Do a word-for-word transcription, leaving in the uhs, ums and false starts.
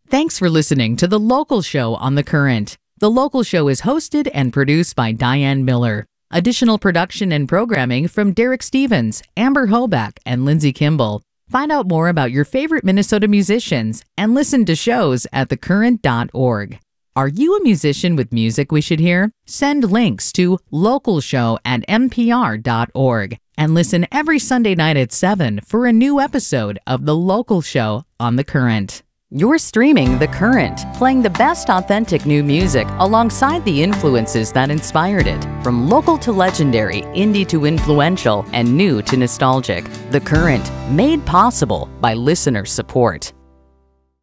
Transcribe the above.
Thanks for listening to The Local Show on The Current. The Local Show is hosted and produced by Diane Miller. Additional production and programming from Derek Stevens, Amber Hoback, and Lindsay Kimball. Find out more about your favorite Minnesota musicians and listen to shows at the current dot org. Are you a musician with music we should hear? Send links to local show at n p r dot org and listen every Sunday night at seven for a new episode of The Local Show on The Current. You're streaming The Current, playing the best authentic new music alongside the influences that inspired it. From local to legendary, indie to influential, and new to nostalgic. The Current, made possible by listener support.